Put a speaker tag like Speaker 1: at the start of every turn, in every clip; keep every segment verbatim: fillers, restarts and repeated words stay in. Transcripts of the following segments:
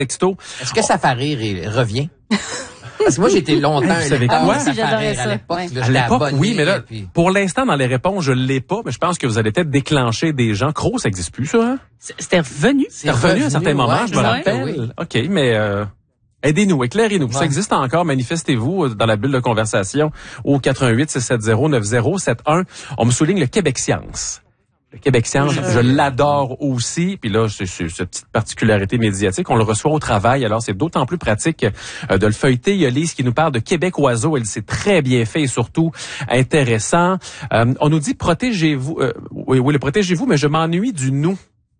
Speaker 1: texto.
Speaker 2: Est-ce que ça fait rire et revient? Parce que moi, j'ai été longtemps
Speaker 1: Vous savez
Speaker 2: un
Speaker 1: quoi?
Speaker 2: ça fait rire
Speaker 3: ça.
Speaker 2: à l'époque.
Speaker 3: Ouais.
Speaker 2: Là,
Speaker 1: À
Speaker 2: j'étais
Speaker 1: l'époque,
Speaker 2: abonné,
Speaker 1: oui, mais là,
Speaker 2: puis...
Speaker 1: pour l'instant, dans les réponses, je l'ai pas, mais je pense que vous allez peut-être déclencher des gens. Croc, ça existe plus, ça, hein?
Speaker 3: C'était revenu.
Speaker 1: C'est revenu à un certain moment,
Speaker 2: ouais,
Speaker 1: je me
Speaker 2: ouais,
Speaker 1: rappelle.
Speaker 2: oui.
Speaker 1: OK, mais euh, aidez-nous, éclairez-nous. Ouais. Ça existe encore, manifestez-vous dans la bulle de conversation au quatre un huit six sept zéro neuf zéro sept un. On me souligne le Québec Science. Le Québec Science, je l'adore aussi. Puis là, c'est, c'est cette petite particularité médiatique. On le reçoit au travail, alors c'est d'autant plus pratique euh, de le feuilleter. Il y a Lise qui nous parle de Québec Oiseau. Elle c'est très bien fait et surtout intéressant. Euh, on nous dit protégez-vous. Euh, oui, oui, le protégez-vous, mais je m'ennuie du nous.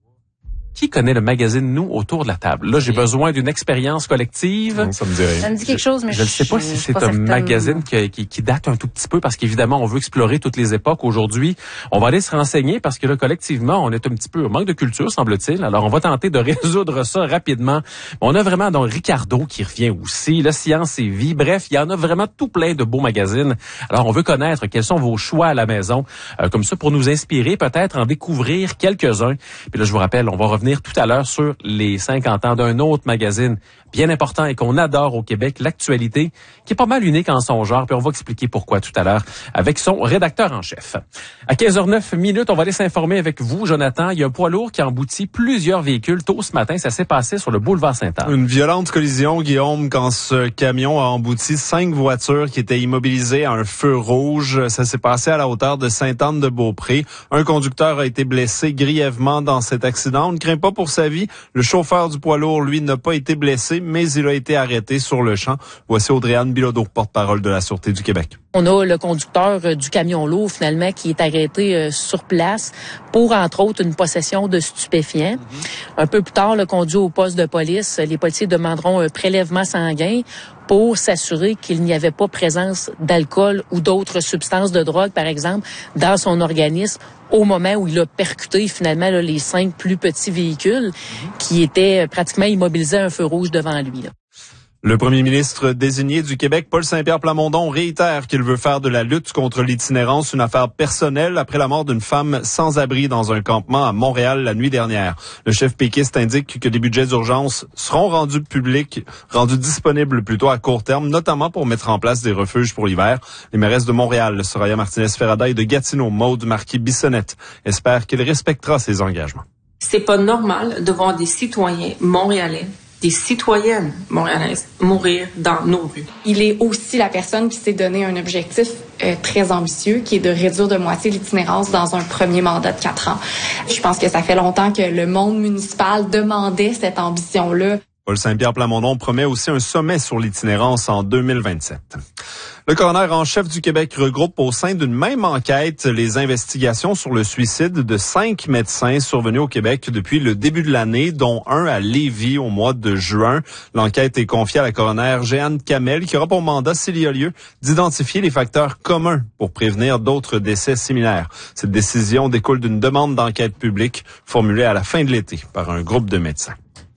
Speaker 1: Qui connaît le magazine Nous autour de la table? Là, j'ai besoin d'une expérience collective.
Speaker 4: Non, ça me dit rien.
Speaker 3: Ça me dit quelque chose, mais
Speaker 1: je ne sais pas
Speaker 3: je,
Speaker 1: si
Speaker 3: je
Speaker 1: c'est
Speaker 3: pas
Speaker 1: un
Speaker 3: certaine.
Speaker 1: magazine qui, qui, qui date un tout petit peu parce qu'évidemment, on veut explorer toutes les époques aujourd'hui. On va aller se renseigner parce que là, collectivement, on est un petit peu au manque de culture, semble-t-il. Alors, on va tenter de résoudre ça rapidement. On a vraiment donc Ricardo qui revient aussi, là, Science et Vie. Bref, il y en a vraiment tout plein de beaux magazines. Alors, on veut connaître quels sont vos choix à la maison, euh, comme ça, pour nous inspirer, peut-être en découvrir quelques-uns. Puis là, je vous rappelle, on va revenir tout à l'heure sur les cinquante ans d'un autre magazine bien important et qu'on adore au Québec, l'actualité, qui est pas mal unique en son genre, puis on va expliquer pourquoi tout à l'heure avec son rédacteur en chef. À quinze heures neuf minutes, on va aller s'informer avec vous, Jonathan. Il y a un poids lourd qui a embouti plusieurs véhicules tôt ce matin. Ça s'est passé sur le boulevard Sainte-Anne.
Speaker 4: Une violente collision, Guillaume, quand ce camion a embouti cinq voitures qui étaient immobilisées à un feu rouge. Ça s'est passé à la hauteur de Sainte-Anne-de-Beaupré. Un conducteur a été blessé grièvement dans cet accident. On ne craint pas pour sa vie. Le chauffeur du poids lourd, lui, n'a pas été blessé, mais il a été arrêté sur le champ. Voici Audrey-Anne Bilodeau, porte-parole de la Sûreté du Québec.
Speaker 5: On a le conducteur euh, du camion lourd, finalement, qui est arrêté euh, sur place pour, entre autres, une possession de stupéfiants. Mm-hmm. Un peu plus tard, le conduit au poste de police. Les policiers demanderont un prélèvement sanguin pour s'assurer qu'il n'y avait pas présence d'alcool ou d'autres substances de drogue, par exemple, dans son organisme au moment où il a percuté, finalement, là, les cinq plus petits véhicules mm-hmm. qui étaient pratiquement immobilisés à un feu rouge devant lui, là.
Speaker 4: Le premier ministre désigné du Québec, Paul Saint-Pierre Plamondon, réitère qu'il veut faire de la lutte contre l'itinérance une affaire personnelle après la mort d'une femme sans abri dans un campement à Montréal la nuit dernière. Le chef péquiste indique que des budgets d'urgence seront rendus publics, rendus disponibles plutôt à court terme, notamment pour mettre en place des refuges pour l'hiver. Les mairesses de Montréal, Soraya Martinez-Ferrada, et de Gatineau, Maude Marquis-Bissonnette, espèrent qu'il respectera ses engagements.
Speaker 6: C'est pas normal de voir des citoyens montréalais, des citoyennes montréalaises mourir dans nos rues.
Speaker 7: Il est aussi la personne qui s'est donné un objectif euh, très ambitieux, qui est de réduire de moitié l'itinérance dans un premier mandat de quatre ans. Je pense que ça fait longtemps que le monde municipal demandait cette ambition-là.
Speaker 4: Paul Saint-Pierre Plamondon promet aussi un sommet sur l'itinérance en deux mille vingt-sept. Le coroner en chef du Québec regroupe au sein d'une même enquête les investigations sur le suicide de cinq médecins survenus au Québec depuis le début de l'année, dont un à Lévis au mois de juin. L'enquête est confiée à la coroner Jeanne Kamel, qui aura pour mandat, s'il y a lieu, d'identifier les facteurs communs pour prévenir d'autres décès similaires. Cette décision découle d'une demande d'enquête publique formulée à la fin de l'été par un groupe de médecins.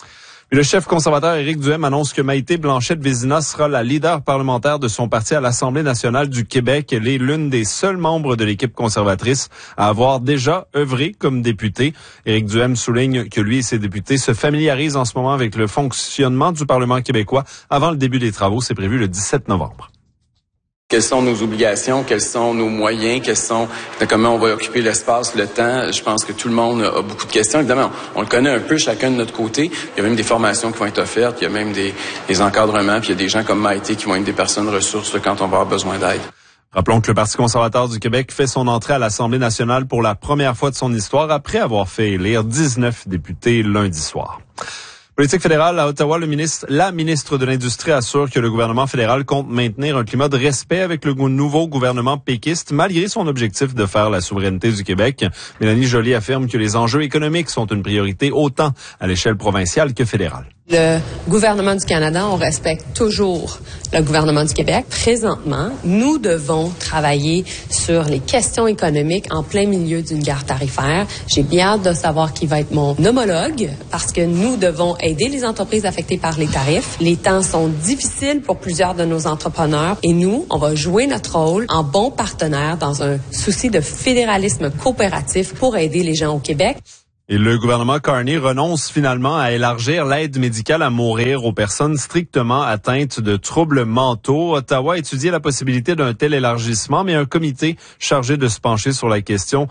Speaker 4: Le chef conservateur Éric Duhem annonce que Maïté Blanchette-Vézina sera la leader parlementaire de son parti à l'Assemblée nationale du Québec. Elle est l'une des seuls membres de l'équipe conservatrice à avoir déjà œuvré comme députée. Éric Duhem souligne que lui et ses députés se familiarisent en ce moment avec le fonctionnement du Parlement québécois avant le début des travaux. C'est prévu le dix-sept novembre.
Speaker 8: Quelles sont nos obligations, quels sont nos moyens, quels sont comment on va occuper l'espace, le temps. Je pense que tout le monde a beaucoup de questions. Évidemment, on, on le connaît un peu chacun de notre côté. Il y a même des formations qui vont être offertes, il y a même des, des encadrements, puis il y a des gens comme Maïté qui vont être des personnes ressources là, quand on va avoir besoin d'aide.
Speaker 4: Rappelons que le Parti conservateur du Québec fait son entrée à l'Assemblée nationale pour la première fois de son histoire après avoir fait élire dix-neuf députés lundi soir. Politique fédérale à Ottawa, le ministre, la ministre de l'Industrie assure que le gouvernement fédéral compte maintenir un climat de respect avec le nouveau gouvernement péquiste, malgré son objectif de faire la souveraineté du Québec. Mélanie Joly affirme que les enjeux économiques sont une priorité autant à l'échelle provinciale que fédérale.
Speaker 9: Le gouvernement du Canada, on respecte toujours le gouvernement du Québec. Présentement, nous devons travailler sur les questions économiques en plein milieu d'une guerre tarifaire. J'ai bien hâte de savoir qui va être mon homologue parce que nous devons aider les entreprises affectées par les tarifs. Les temps sont difficiles pour plusieurs de nos entrepreneurs et nous, on va jouer notre rôle en bon partenaire dans un souci de fédéralisme coopératif pour aider les gens au Québec.
Speaker 4: Et le gouvernement Carney renonce finalement à élargir l'aide médicale à mourir aux personnes strictement atteintes de troubles mentaux. Ottawa a étudié la possibilité d'un tel élargissement, mais un comité chargé de se pencher sur la question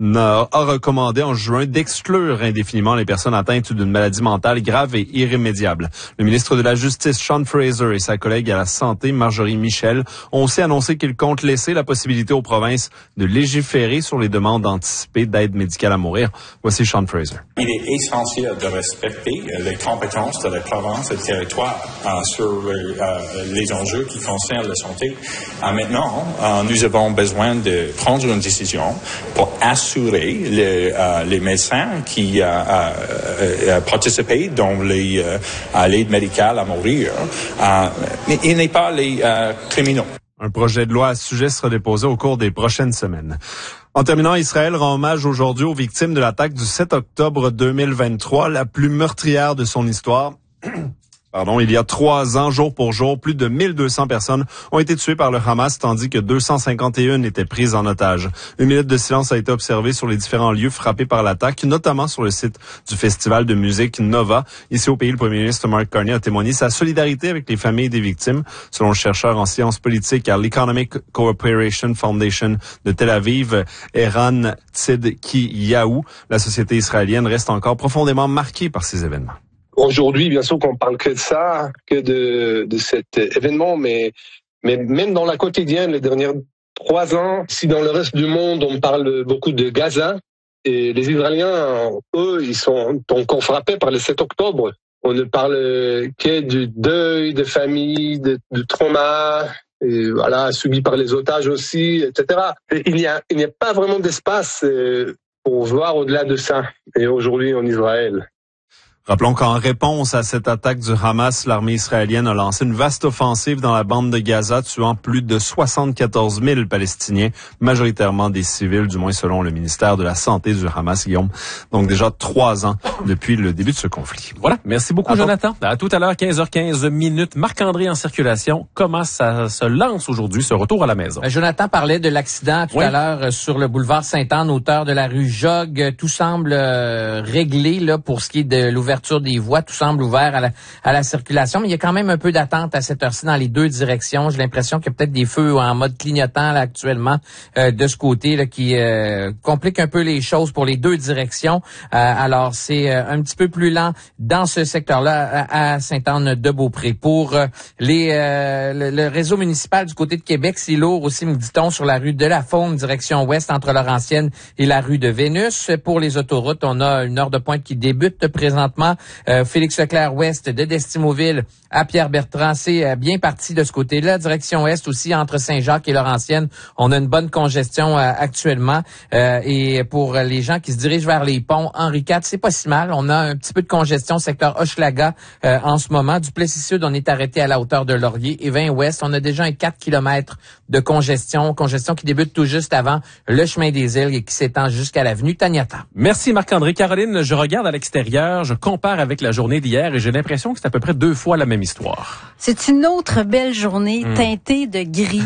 Speaker 4: a recommandé en juin d'exclure indéfiniment les personnes atteintes d'une maladie mentale grave et irrémédiable. Le ministre de la Justice, Sean Fraser, et sa collègue à la Santé, Marjorie Michel, ont aussi annoncé qu'ils comptent laisser la possibilité aux provinces de légiférer sur les demandes anticipées d'aide médicale à mourir. Voici Sean Fraser.
Speaker 3: Il est essentiel de respecter les compétences de la province et du territoire euh, sur le, euh, les enjeux qui concernent la santé. Euh, maintenant, euh, nous avons besoin de prendre une décision pour assurer assurer les, euh, les médecins qui euh, euh, euh, participaient dans les, euh, l'aide médicale à mourir. Euh, mais il n'est pas les euh, criminels.
Speaker 4: Un projet de loi à ce sujet sera déposé au cours des prochaines semaines. En terminant, Israël rend hommage aujourd'hui aux victimes de l'attaque du sept octobre deux mille vingt-trois, la plus meurtrière de son histoire. Pardon, il y a trois ans, jour pour jour, plus de mille deux cents personnes ont été tuées par le Hamas, tandis que deux cent cinquante et un étaient prises en otage. Une minute de silence a été observée sur les différents lieux frappés par l'attaque, notamment sur le site du festival de musique Nova. Ici au pays, le premier ministre Mark Carney a témoigné sa solidarité avec les familles des victimes. Selon le chercheur en sciences politiques à l'Economic Cooperation Foundation de Tel Aviv, Eran Tzedkiyahu, la société israélienne reste encore profondément marquée par ces événements.
Speaker 10: Aujourd'hui, bien sûr qu'on parle que de ça, que de, de cet événement, mais, mais même dans la quotidienne, les dernières trois ans, si dans le reste du monde, on parle beaucoup de Gaza, et les Israéliens, eux, ils sont encore frappés par le sept octobre. On ne parle que du deuil de famille, de, du trauma, et voilà, subi par les otages aussi, et cetera. Et il n'y a, il n'y a pas vraiment d'espace pour voir au-delà de ça. Et aujourd'hui, en Israël.
Speaker 4: Rappelons qu'en réponse à cette attaque du Hamas, l'armée israélienne a lancé une vaste offensive dans la bande de Gaza, tuant plus de soixante-quatorze mille Palestiniens, majoritairement des civils, du moins selon le ministère de la Santé du Hamas, Guillaume. Donc déjà trois ans depuis le début de ce conflit.
Speaker 1: Voilà, merci beaucoup à Jonathan. À tout à l'heure, quinze heures quinze minutes. Marc-André en circulation. Comment ça se lance aujourd'hui, ce retour à la maison?
Speaker 2: Jonathan parlait de l'accident tout oui. à l'heure sur le boulevard Sainte-Anne, hauteur de la rue Jogues. Tout semble euh, réglé là pour ce qui est de l'ouverture des voies, tout semble ouvert à la, à la circulation, mais il y a quand même un peu d'attente à cette heure-ci dans les deux directions. J'ai l'impression qu'il y a peut-être des feux en mode clignotant là, actuellement euh, de ce côté là, qui euh, complique un peu les choses pour les deux directions. Euh, alors, c'est euh, un petit peu plus lent dans ce secteur-là à, à Sainte-Anne-de-Beaupré. Pour euh, les euh, le, le réseau municipal du côté de Québec, c'est lourd aussi, me dit-on, sur la rue de la Faune, direction ouest, entre Laurentienne et la rue de Vénus. Pour les autoroutes, on a une heure de pointe qui débute présentement. Euh, Félix Leclerc ouest de Destimoville à Pierre-Bertrand, c'est euh, bien parti de ce côté-là. Direction est aussi, entre Saint-Jacques et Laurentienne, on a une bonne congestion euh, actuellement. Euh, et pour les gens qui se dirigent vers les ponts, Henri quatre, c'est pas si mal. On a un petit peu de congestion secteur Hochelaga euh, en ce moment. Du Plessis-Sud, on est arrêté à la hauteur de Laurier. Et vingt ouest, on a déjà un quatre kilomètres de congestion. Congestion qui débute tout juste avant le chemin des îles et qui s'étend jusqu'à l'avenue Taniata.
Speaker 1: Merci Marc-André. Caroline, je regarde à l'extérieur, je compare avec la journée d'hier et j'ai l'impression que c'est à peu près deux fois la même histoire.
Speaker 11: C'est une autre belle journée mmh. teintée de gris,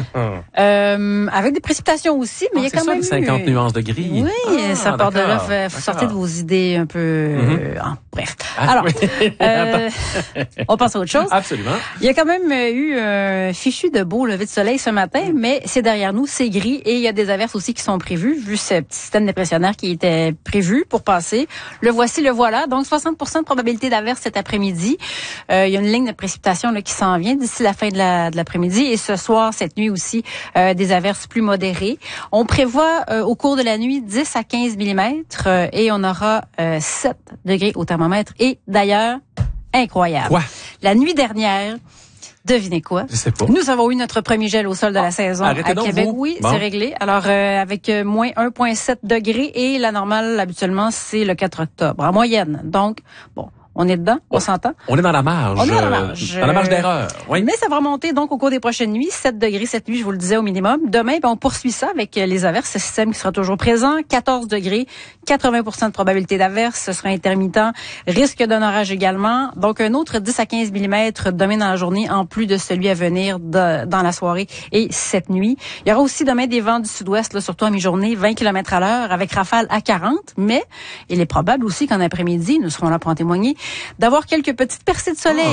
Speaker 11: euh, avec des précipitations aussi, mais il ah, y a quand
Speaker 1: ça,
Speaker 11: même
Speaker 1: les cinquante
Speaker 11: eu...
Speaker 1: nuances de gris.
Speaker 11: Oui, ah, ça part de là. Faut sortir de vos idées un peu... Mmh. Euh, ah, bref. Ah, Alors, oui. euh, on passe à autre chose.
Speaker 1: Absolument.
Speaker 11: Il y a quand même eu un fichu de beau lever de soleil ce matin, mais c'est derrière nous, c'est gris et il y a des averses aussi qui sont prévues, vu ce petit système dépressionnaire qui était prévu pour passer. Le voici, le voilà. Donc, soixante pour cent de probabilité d'averse cet après-midi. Euh, il y a une ligne de précipitation là, qui s'en vient d'ici la fin de, la, de l'après-midi. Et ce soir, cette nuit aussi, euh, des averses plus modérées. On prévoit euh, au cours de la nuit dix à quinze millimètres euh, et on aura euh, sept degrés au thermomètre. Et d'ailleurs, incroyable.
Speaker 1: Quoi?
Speaker 11: La nuit dernière... Devinez quoi?
Speaker 1: Je sais pas.
Speaker 11: Nous avons eu notre premier gel au sol de ah, la saison à Québec.
Speaker 1: Vous.
Speaker 11: Oui,
Speaker 1: bon.
Speaker 11: c'est réglé. Alors, euh, avec euh, moins un virgule sept degrés et la normale, habituellement, c'est le quatre octobre, en moyenne. Donc, bon, On est dedans, on s'entend.
Speaker 1: On est dans la marge.
Speaker 11: On est dans la marge.
Speaker 1: Euh, dans la marge d'erreur. Oui.
Speaker 11: Mais ça va remonter donc au cours des prochaines nuits. sept degrés cette nuit, je vous le disais, au minimum. Demain, ben, on poursuit ça avec les averses. Ce système qui sera toujours présent. quatorze degrés, quatre-vingts pour cent de probabilité d'averse. Ce sera intermittent. Risque d'un orage également. Donc, un autre dix à quinze millimètres demain dans la journée, en plus de celui à venir de, dans la soirée et cette nuit. Il y aura aussi demain des vents du sud-ouest, là, surtout à mi-journée, vingt kilomètres à l'heure, avec rafales à quarante. Mais il est probable aussi qu'en après-midi, nous serons là pour en témoigner, d'avoir quelques petites percées de soleil.